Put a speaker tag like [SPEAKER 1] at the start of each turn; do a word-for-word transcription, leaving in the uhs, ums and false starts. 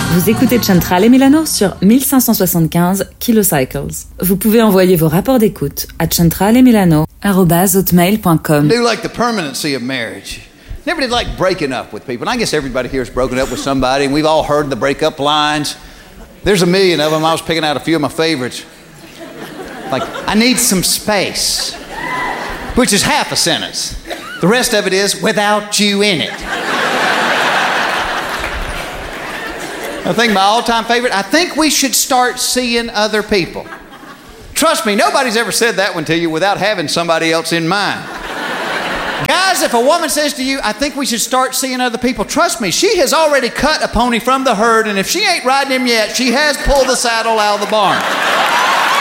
[SPEAKER 1] Vous écoutez Centrale et Milano sur mille cinq cent soixante-quinze kilocycles. Vous pouvez envoyer vos rapports d'écoute à centralemilano arobase hotmail point com.
[SPEAKER 2] Do like the permanency of marriage. Never did like breaking up with people. And I guess everybody here has broken up with somebody, and we've all heard the breakup lines. There's a million of them. I was picking out a few of my favorites. Like, I need some space, which is half a sentence. The rest of it is without you in it. I think my all-time favorite, I think we should start seeing other people. Trust me, nobody's ever said that one to you without having somebody else in mind. Guys, if a woman says to you, I think we should start seeing other people, trust me, she has already cut a pony from the herd, and if she ain't riding him yet, she has pulled the saddle out of the barn.